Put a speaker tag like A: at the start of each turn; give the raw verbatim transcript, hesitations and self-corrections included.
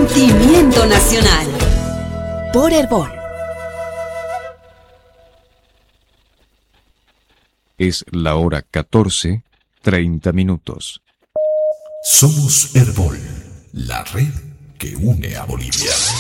A: Sentimiento Nacional. Por Herbol.
B: Es la hora catorce, treinta minutos.
C: Somos Herbol, la red que une a Bolivia.